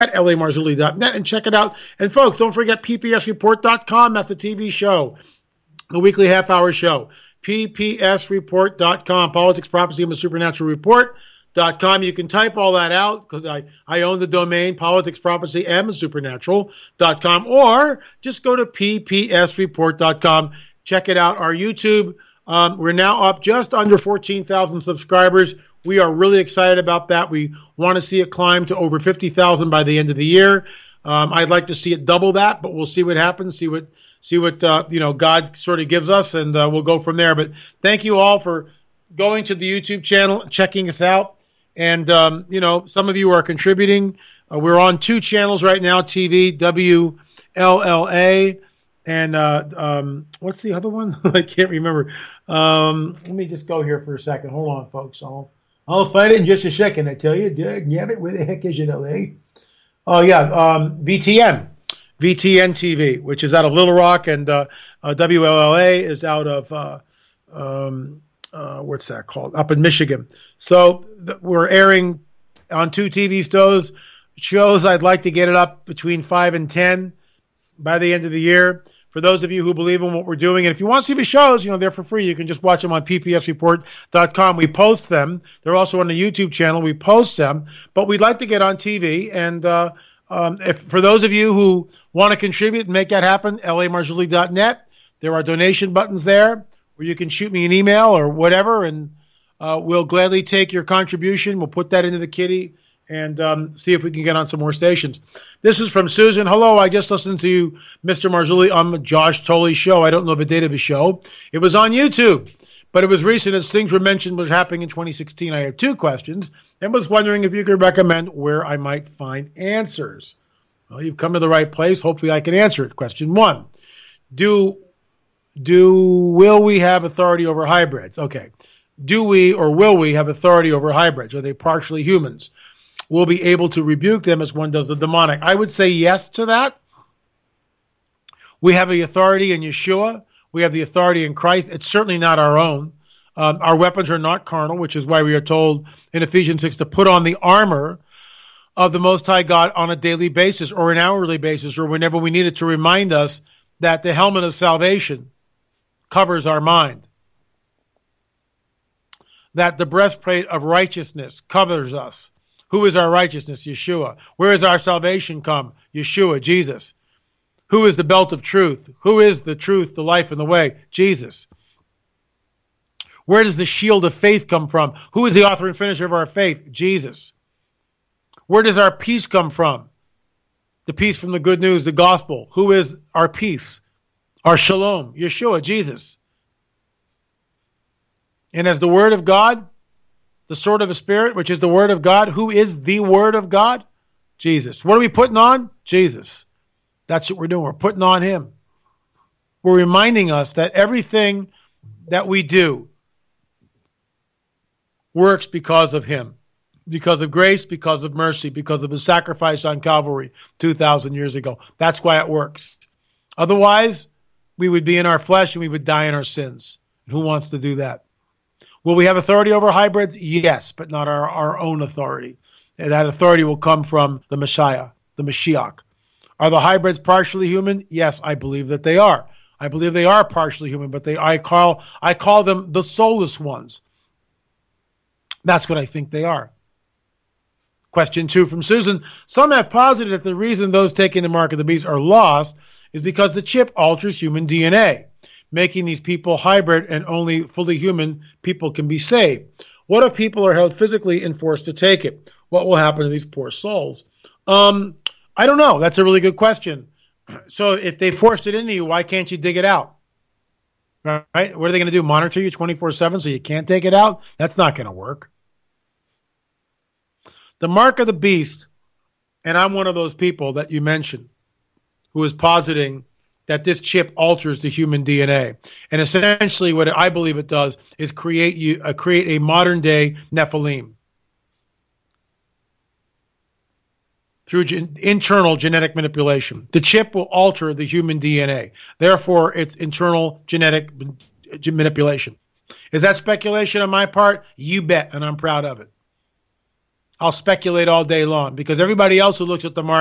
at lamarzulli.net and check it out. And folks, don't forget ppsreport.com. That's the TV show, the weekly half-hour show. ppsreport.com, Politics, Prophecy, and the Supernatural Report.com. You can type all that out because I own the domain, Politics, Prophecy, and Supernatural.com, or just go to ppsreport.com. Check it out. Our YouTube, we're now up just under 14,000 subscribers. We are really excited about that. We want to see it climb to over 50,000 by the end of the year. I'd like to see it double that, but we'll see what happens. See what God sort of gives us, and we'll go from there. But thank you all for going to the YouTube channel, checking us out, and some of you are contributing. We're on 2 channels right now: TV, WLLA, and what's the other one? I can't remember. Let me just go here for a second. Hold on, folks. I'll find it in just a second. I tell you, yeah, where the heck is it, LA? Oh yeah, VTN TV, which is out of Little Rock, and WLLA is out of what's that called? Up in Michigan. So we're airing on 2 TV shows. I'd like to get it up between 5 and 10 by the end of the year. For those of you who believe in what we're doing, and if you want to see the shows, they're for free. You can just watch them on ppsreport.com. We post them. They're also on the YouTube channel. We post them, but we'd like to get on TV. And if for those of you who want to contribute and make that happen, lamarzulli.net. There are donation buttons there where you can shoot me an email or whatever, and we'll gladly take your contribution. We'll put that into the kitty and see if we can get on some more stations. This is from Susan. Hello, I just listened to Mr. Marzulli on the Josh Tolley show. I don't know the date of his show. It was on YouTube, but it was recent as things were mentioned was happening in 2016. I have 2 questions and was wondering if you could recommend where I might find answers. Well, you've come to the right place. Hopefully I can answer it. Question 1. Will we have authority over hybrids? Okay. Do we or will we have authority over hybrids? Are they partially humans? We'll be able to rebuke them as one does the demonic. I would say yes to that. We have the authority in Yeshua. We have the authority in Christ. It's certainly not our own. Our weapons are not carnal, which is why we are told in Ephesians 6 to put on the armor of the Most High God on a daily basis or an hourly basis or whenever we need it, to remind us that the helmet of salvation covers our mind, that the breastplate of righteousness covers us. Who is our righteousness? Yeshua. Where is our salvation come? Yeshua, Jesus. Who is the belt of truth? Who is the truth, the life, and the way? Jesus. Where does the shield of faith come from? Who is the author and finisher of our faith? Jesus. Where does our peace come from? The peace from the good news, the gospel. Who is our peace? Our shalom. Yeshua, Jesus. And as the word of God, the sword of the Spirit, which is the word of God. Who is the word of God? Jesus. What are we putting on? Jesus. That's what we're doing. We're putting on him. We're reminding us that everything that we do works because of him, because of grace, because of mercy, because of his sacrifice on Calvary 2,000 years ago. That's why it works. Otherwise, we would be in our flesh and we would die in our sins. Who wants to do that? Will we have authority over hybrids? Yes, but not our own authority. And that authority will come from the Messiah, the Mashiach. Are the hybrids partially human? Yes, I believe that they are. I believe they are partially human, but I call them the soulless ones. That's what I think they are. Question 2 from Susan. Some have posited that the reason those taking the mark of the beast are lost is because the chip alters human DNA, making these people hybrid and only fully human people can be saved. What if people are held physically and forced to take it? What will happen to these poor souls? I don't know. That's a really good question. So if they forced it into you, why can't you dig it out? Right? What are they going to do? Monitor you 24/7 so you can't take it out? That's not going to work. The mark of the beast, and I'm one of those people that you mentioned who is positing that this chip alters the human DNA. And essentially what I believe it does is create a modern day Nephilim through internal genetic manipulation. The chip will alter the human DNA. Therefore, it's internal genetic manipulation. Is that speculation on my part? You bet, and I'm proud of it. I'll speculate all day long because everybody else who looks at the market